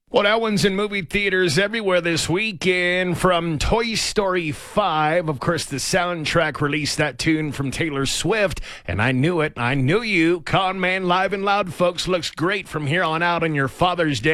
Well, that one's in movie theaters everywhere this weekend. From Toy Story 5, of course, the soundtrack released that tune from Taylor Swift, and I knew it. I knew you. Con Man Live and Loud, folks, looks great from here on out on your Father's Day.